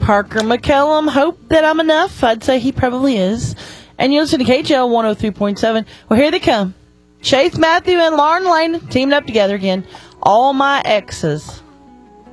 Parker McCellum. Hope that I'm enough. I'd say he probably is. And you listen to KGL 103.7. Well, here they come. Chase Matthew and Lauren Lane teaming up together again. All My Exes.